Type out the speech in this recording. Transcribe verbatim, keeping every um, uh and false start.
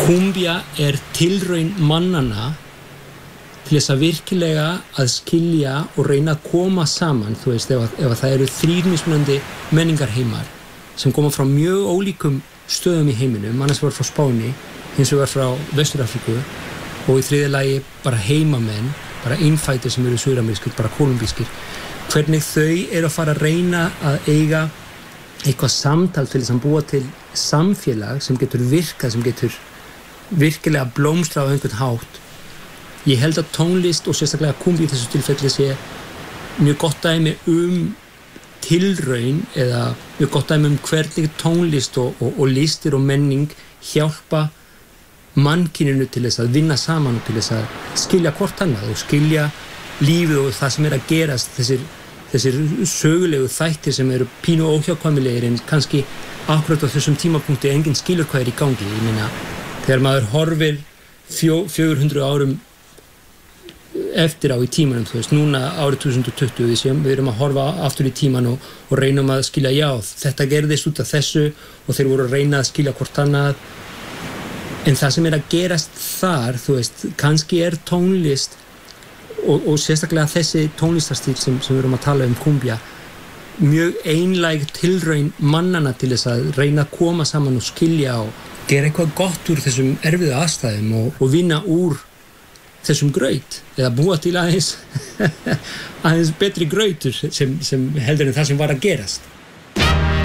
Kumbia er tilraun mannana til þess að virkilega að skilja og reyna að koma saman, þú veist, ef, ef það eru þrír mismunandi menningarheimar sem koma frá mjög ólíkum stöðum í heiminum, annars var frá Spáni, hins vegar frá Vestur-Afríku og í þriðja lagi bara heimamenn, bara innfæddir sem eru suðuramerískir, bara kólumbískir, hvernig þau eru að fara að reyna að eiga eitthvað samtal til þess að búa til samfélag sem getur virkað, sem getur virkilega blómstrað á einhvern hátt. Ég held að tónlist og sérstaklega kumbia í þessu tilfelli sé mjög gott dæmi um tilraun eða mjög gott dæmi um hvernig tónlist og, og, og listir og menning hjálpa mannkyninu til þess að vinna saman og til þess að skilja hvort annað og skilja lífið og það sem er að gerast, þessir, þessir sögulegu þættir sem eru pínu óhjákvæmilegir en kannski akkurat á þessum tímapunkti enginn skilur hvað er í gangi. Ég meina, þegar maður horfir fjó, fjögur hundruð árum eftir á í tímanum, þú veist, núna árið tvö þúsund og tuttugu, við, séum, við erum að horfa aftur í tíman og, og reynum að skilja, já, þetta gerðist út af þessu og þeir voru að reyna að skilja hvort annað. En það sem er að gerast þar, þú veist, kannski er tónlist og, og sérstaklega þessi tónlistarstíl sem, sem við erum að tala um, kumbia, mjög einlæg tilraun mannana til þess að reyna að koma saman og skilja og gera eitthvað gott úr þessum erfiðu aðstæðum og, og vinna úr þessum graut eða búa til aðeins aðeins betri grautur sem, sem heldur en það sem var að gerast.